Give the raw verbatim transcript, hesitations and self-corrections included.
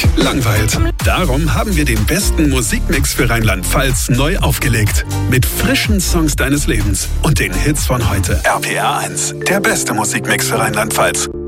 Musik langweilt. Darum haben wir den besten Musikmix für Rheinland-Pfalz neu aufgelegt. Mit frischen Songs deines Lebens und den Hits von heute. R P R eins, der beste Musikmix für Rheinland-Pfalz.